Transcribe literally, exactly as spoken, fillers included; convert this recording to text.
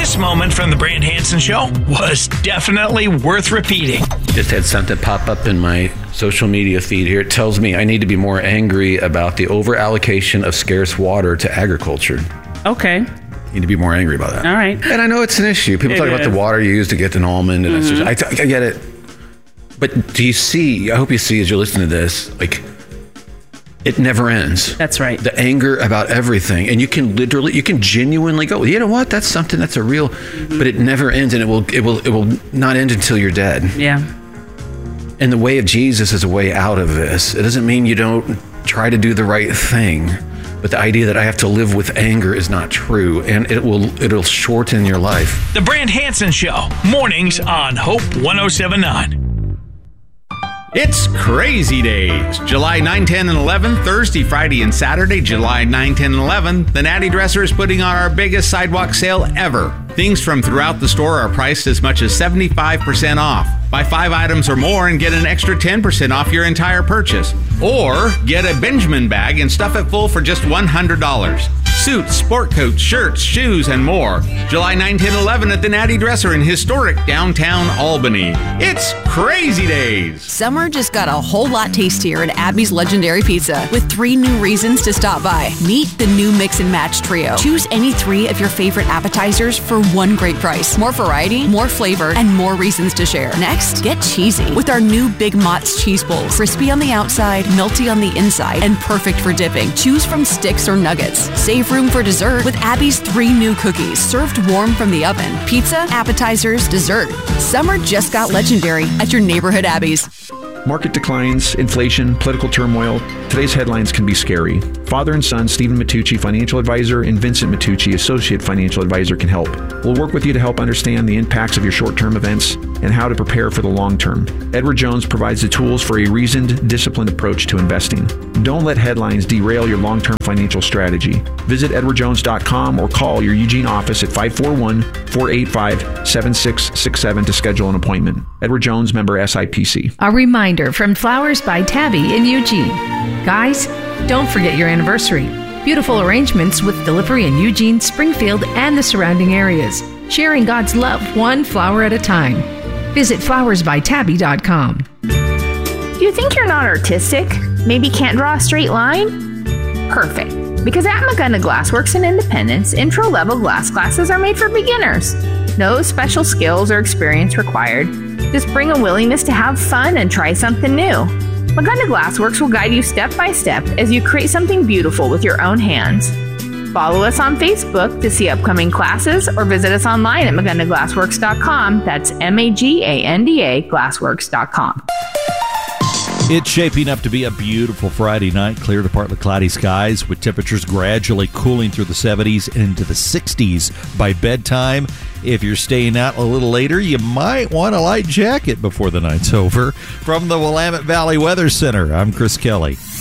This moment from the Brand Hansen Show was definitely worth repeating. Just had something pop up in my social media feed here. It tells me I need to be more angry about the over-allocation of scarce water to agriculture. Okay. Need to be more angry about that. All right. And I know it's an issue. People It talk is. about the water you use to get an almond, and Mm-hmm. it's just, I, I get it. But do you see, I hope you see as you're listening to this, like, it never ends. That's right. The anger about everything. And you can literally, you can genuinely go, you know what, that's something that's a real, mm-hmm. but it never ends, and it will, it will, it will not end until you're dead. Yeah. And the way of Jesus is a way out of this. It doesn't mean you don't try to do the right thing, but the idea that I have to live with anger is not true, and it will, it'll shorten your life. The Brand Hansen Show, mornings on Hope one oh seven point nine. It's Crazy Days, July ninth, tenth, and eleventh, Thursday, Friday, and Saturday, July ninth, tenth, and eleventh. The Natty Dresser is putting on our biggest sidewalk sale ever. Things from throughout the store are priced as much as seventy-five percent off. Buy five items or more and get an extra ten percent off your entire purchase. Or get a Benjamin bag and stuff it full for just one hundred dollars. Suits, sport coats, shirts, shoes, and more. July ninth, tenth, and eleventh at the Natty Dresser in historic downtown Albany. It's Crazy Days. Summer just got a whole lot tastier at Abby's Legendary Pizza with three new reasons to stop by. Meet the new Mix and Match Trio. Choose any three of your favorite appetizers for one great price. More variety, more flavor, and more reasons to share. Next, get cheesy with our new Big Mott's Cheese Bowls. Crispy on the outside, melty on the inside, and perfect for dipping. Choose from sticks or nuggets. Save room for dessert with Abby's three new cookies, served warm from the oven. Pizza, appetizers, dessert. Summer just got legendary at your neighborhood Abby's. Market declines, inflation, political turmoil. Today's headlines can be scary. Father and son, Stephen Matucci, financial advisor, and Vincent Matucci, associate financial advisor, can help. We'll work with you to help understand the impacts of your short-term events and how to prepare for the long term. Edward Jones provides the tools for a reasoned, disciplined approach to investing. Don't let headlines derail your long-term financial strategy. Visit edward jones dot com or call your Eugene office at five four one, four eight five, seven six six seven to schedule an appointment. Edward Jones, member S I P C. A reminder from Flowers by Tabby in Eugene. Guys, don't forget your anniversary. Beautiful arrangements with delivery in Eugene, Springfield, and the surrounding areas. Sharing God's love one flower at a time. Visit flowers by tabby dot com. Do you think you're not artistic? Maybe can't draw a straight line? Perfect. Because at McGunna Glassworks in Independence, intro-level glass classes are made for beginners. No special skills or experience required. Just bring a willingness to have fun and try something new. McGunna Glassworks will guide you step by step as you create something beautiful with your own hands. Follow us on Facebook to see upcoming classes or visit us online at maganda glassworks dot com. That's M A G A N D A glassworks dot com. It's shaping up to be a beautiful Friday night, clear to partly cloudy skies with temperatures gradually cooling through the seventies and into the sixties by bedtime. If you're staying out a little later, you might want a light jacket before the night's over. From the Willamette Valley Weather Center, I'm Chris Kelly.